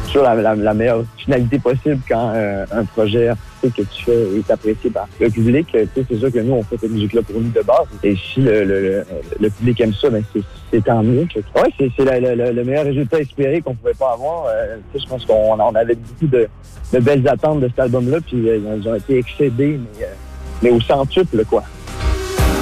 toujours la meilleure finalité possible quand un projet artistique que tu fais est apprécié par le public. C'est sûr que nous, on fait cette musique-là pour nous de base. Et si le public aime ça, ben c'est tant mieux. Ouais, c'est le meilleur résultat espéré qu'on pouvait pas avoir. Je pense qu'on avait beaucoup de belles attentes de cet album-là, puis ils ont été excédés, mais au centuple, quoi.